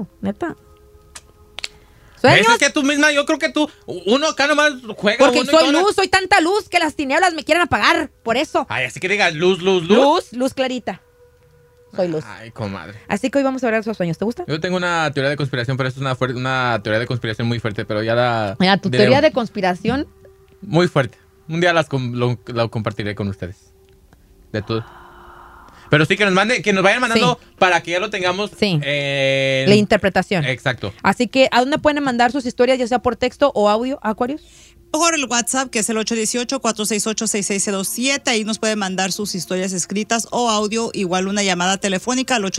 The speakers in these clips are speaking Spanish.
serio, neta. ¿Sueños? Es que tú misma, yo creo que tú, uno acá nomás juega. Porque uno soy luz, soy tanta luz que las tinieblas me quieren apagar, por eso. Ay, así que digas luz. Luz clarita. Soy luz. Ay, comadre. Así que hoy vamos a hablar de esos sueños, ¿te gusta? Yo tengo una teoría de conspiración, pero es una teoría de conspiración muy fuerte, pero ya la... Mira, tu teoría de conspiración. Muy fuerte. Un día lo compartiré con ustedes. De todo. Pero sí, que nos vayan mandando para que ya lo tengamos. Sí. La interpretación. Exacto. Así que, ¿a dónde pueden mandar sus historias, ya sea por texto o audio, Aquarius? Por el WhatsApp, que es el 818-468-6607. Ahí nos pueden mandar sus historias escritas o audio. Igual una llamada telefónica al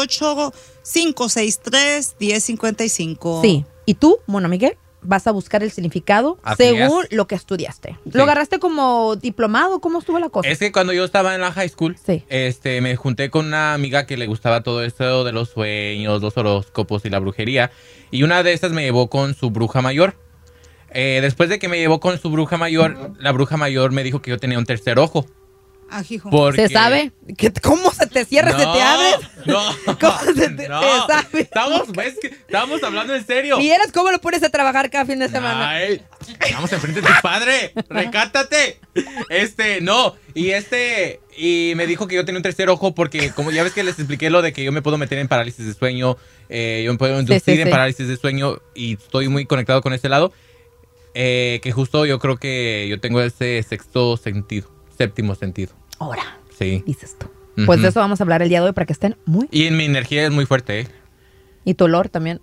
818-563-1055. Sí. ¿Y tú, Mono Miguel? Vas a buscar el significado según lo que estudiaste. Sí. ¿Lo agarraste como diplomado? ¿Cómo estuvo la cosa? Es que cuando yo estaba en la high school, me junté con una amiga que le gustaba todo eso de los sueños, los horóscopos y la brujería. Y una de esas me llevó con su bruja mayor. Después de que me llevó con su bruja mayor, la bruja mayor me dijo que yo tenía un tercer ojo. Porque... ¿Se sabe? ¿Cómo se te cierra, se te abre? No. ¿Cómo se te sabe? Estábamos hablando en serio. ¿Y eres cómo lo pones a trabajar cada fin de semana? Ay, vamos enfrente de tu padre. Recátate. No. Y me dijo que yo tenía un tercer ojo porque, como ya ves que les expliqué lo de que yo me puedo meter en parálisis de sueño, yo me puedo inducir en parálisis de sueño y estoy muy conectado con ese lado, que justo yo creo que yo tengo ese séptimo sentido. Ahora, sí. Dices tú. Pues de eso vamos a hablar el día de hoy para que estén muy... Y mi energía es muy fuerte, Y tu olor también.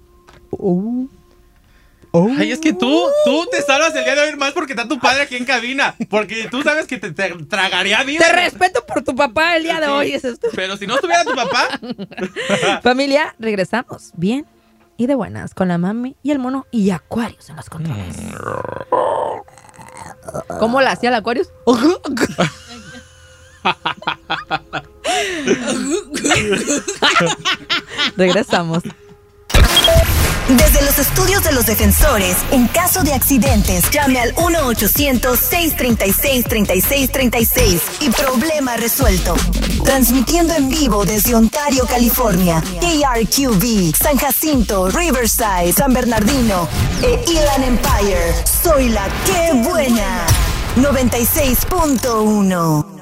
Ay, es que tú te salvas el día de hoy más porque está tu padre aquí en cabina. Porque tú sabes que te tragaría vida. Te respeto por tu papá el día de hoy, es esto. Pero si no estuviera tu papá. Familia, regresamos bien y de buenas con la mami y el mono y Aquarius en los controles. ¿Cómo la hacía el Aquarius? Regresamos. Desde los estudios de los defensores, en caso de accidentes, llame al 1-800-636-3636 y problema resuelto. Transmitiendo en vivo desde Ontario, California, KRQV, San Jacinto, Riverside, San Bernardino e Inland Empire. Soy la que buena. 96.1.